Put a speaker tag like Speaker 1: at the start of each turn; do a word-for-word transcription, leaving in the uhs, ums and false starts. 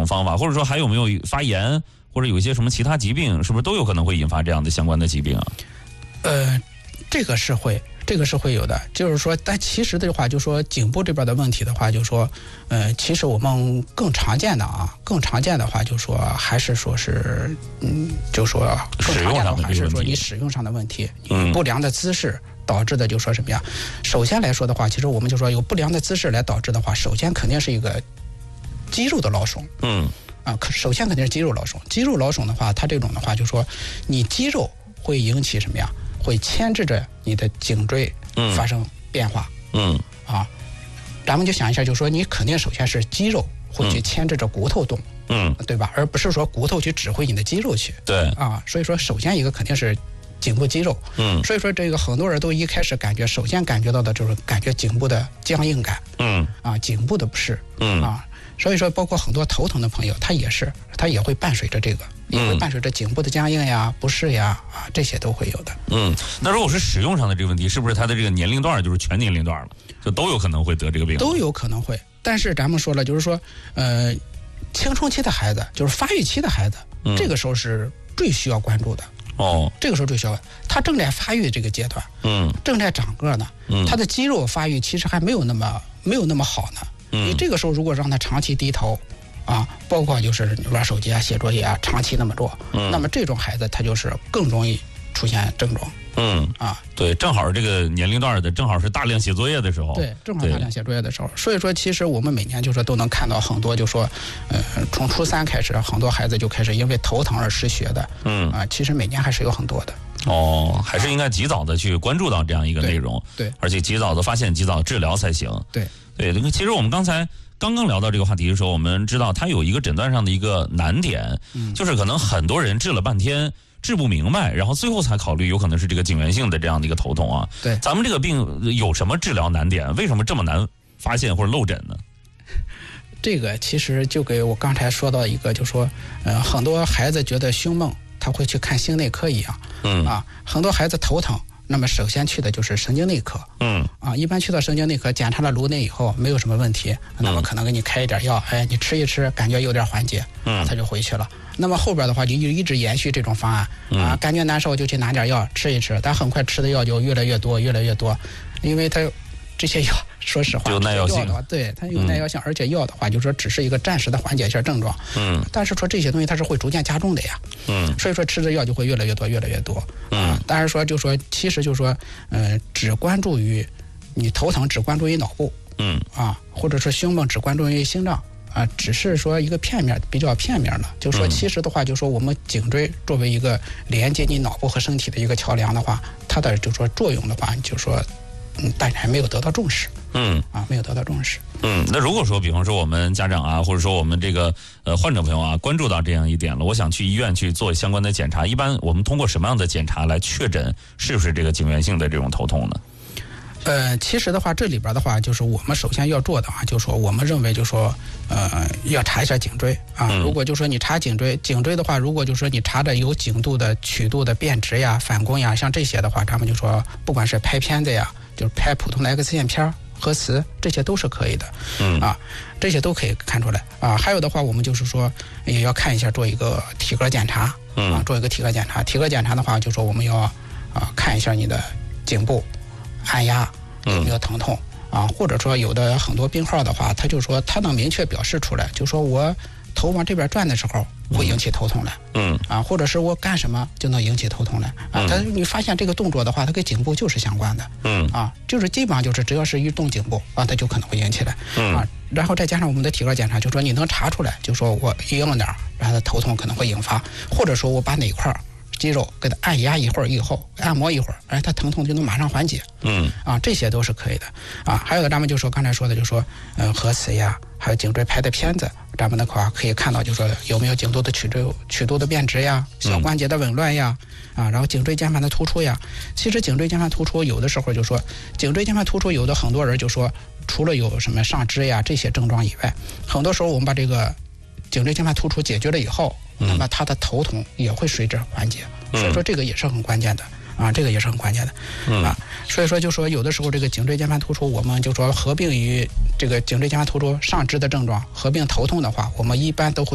Speaker 1: 种方法，或者说还有没有发炎，或者有一些什么其他疾病，是不是都有可能会引发这样的相关的疾病啊？
Speaker 2: 呃，这个是会。这个是会有的，就是说，但其实的话，就说颈部这边的问题的话，就说，呃，其实我们更常见的啊，更常见的话，就说还是说是，嗯，就说更常见的话还是说你使用上的问题，嗯，不良的姿势导致的，就说什么呀？首先来说的话，其实我们就说有不良的姿势来导致的话，首先肯定是一个肌肉的劳损，嗯，啊，首先肯定是肌肉劳损，肌肉劳损的话，它这种的话，就说你肌肉会引起什么呀？会牵制着你的颈椎发生变化，嗯，啊，咱们就想一下，就说你肯定首先是肌肉会去牵制着骨头动，嗯，对吧？而不是说骨头去指挥你的肌肉去，
Speaker 1: 对，
Speaker 2: 啊，所以说首先一个肯定是颈部肌肉，嗯，所以说这个很多人都一开始感觉，首先感觉到的就是感觉颈部的僵硬感，嗯，啊，颈部的不适，嗯，啊，所以说包括很多头疼的朋友，他也是，他也会伴随着这个。也会伴随着颈部的僵硬呀、不适呀啊，这些都会有的。嗯，
Speaker 1: 那如果是使用上的这个问题，是不是他的这个年龄段就是全年龄段了，就都有可能会得这个病？
Speaker 2: 都有可能会，但是咱们说了，就是说，呃，青春期的孩子，就是发育期的孩子，嗯、这个时候是最需要关注的。哦，这个时候最需要，他正在发育这个阶段，嗯，正在长个呢，嗯，他的肌肉发育其实还没有那么没有那么好呢。嗯，你这个时候如果让他长期低头。啊，包括就是玩手机啊、写作业啊，长期那么做，嗯，那么这种孩子他就是更容易出现症状。嗯，啊，
Speaker 1: 对，正好这个年龄段的，正好是大量写作业的时候。
Speaker 2: 对，正好大量写作业的时候。所以说，其实我们每年就说都能看到很多，就说，呃，从初三开始，很多孩子就开始因为头疼而失学的。嗯，啊，其实每年还是有很多的。
Speaker 1: 哦，还是应该及早的去关注到这样一个内容。
Speaker 2: 对，对，
Speaker 1: 而且及早的发现，及早治疗才行。
Speaker 2: 对，
Speaker 1: 对，其实我们刚才。刚刚聊到这个话题的时候，我们知道它有一个诊断上的一个难点，嗯，就是可能很多人治了半天治不明白，然后最后才考虑有可能是这个颈源性的这样的一个头痛啊。
Speaker 2: 对，
Speaker 1: 咱们这个病有什么治疗难点？为什么这么难发现或者漏诊呢？
Speaker 2: 这个其实就给我刚才说到一个，就说，呃，很多孩子觉得胸闷，他会去看心内科一样，嗯啊，很多孩子头疼。那么首先去的就是神经内科，嗯啊，一般去到神经内科检查了颅内以后没有什么问题，那么可能给你开一点药，哎，你吃一吃，感觉有点缓解，嗯，他就回去了。那么后边的话就一直延续这种方案，啊，感觉难受就去拿点药吃一吃，但很快吃的药就越来越多，越来越多，因为他这些药，说实话，
Speaker 1: 有耐药性，
Speaker 2: 对，它有耐药性，而且药的话，就是说只是一个暂时的缓解一下症状，嗯，但是说这些东西它是会逐渐加重的呀，嗯，所以说吃的药就会越来越多，越来越多，嗯，当然说就说其实就是说，呃，只关注于你头疼，只关注于脑部，嗯，啊，或者说胸闷只关注于心脏。啊，只是说一个片面，比较片面的，就是说，其实的话，就是说我们颈椎作为一个连接你脑部和身体的一个桥梁的话，它的就是说作用的话，就是说，嗯，大家还没有得到重视，嗯，啊，没有得到重视，
Speaker 1: 嗯。那如果说，比方说我们家长啊，或者说我们这个呃患者朋友啊，关注到这样一点了，我想去医院去做相关的检查，一般我们通过什么样的检查来确诊是不是这个颈源性的这种头痛呢？
Speaker 2: 呃，其实的话，这里边的话，就是我们首先要做的啊，就是说，我们认为就是说，呃，要查一下颈椎啊。嗯、如果就是说你查颈椎，颈椎的话，如果就是说你查的有颈度的、曲度的变直呀、反弓呀，像这些的话，咱们就说，不管是拍片子呀，就是拍普通的 X 线片、核磁，这些都是可以的。嗯啊，这些都可以看出来啊。还有的话，我们就是说，也要看一下，做一个体格检查啊，做一个体格检查。体格检查的话，就说我们要啊看一下你的颈部。按压有没有疼痛啊？或者说有的很多病号的话，他就说他能明确表示出来，就说我头往这边转的时候会引起头痛来，嗯啊，或者是我干什么就能引起头痛来啊。他你发现这个动作的话，它跟颈部就是相关的，嗯啊，就是基本上就是只要是一动颈部啊，它就可能会引起来，嗯啊，然后再加上我们的体格检查，就说你能查出来，就说我硬了点，然后头痛可能会引发，或者说我把哪块肌肉给它按压一会儿以后，按摩一会儿，哎，它疼痛就能马上缓解。嗯，啊，这些都是可以的。啊，还有的咱们就说刚才说的，就说，嗯、呃，核磁呀，还有颈椎拍的片子，咱们的话可以看到，就说有没有颈部的曲度曲度的变直呀，小关节的紊乱呀，啊，然后颈椎间盘的突出呀。其实颈椎间盘突出有的时候就说，颈椎间盘突出有的很多人就说，除了有什么上肢呀这些症状以外，很多时候我们把这个颈椎间盘突出解决了以后。那么他的头痛也会随之缓解，所以说这个也是很关键的啊，这个也是很关键的啊，所以说就说有的时候这个颈椎间盘突出，我们就说合并于这个颈椎间盘突出上肢的症状合并头痛的话，我们一般都会。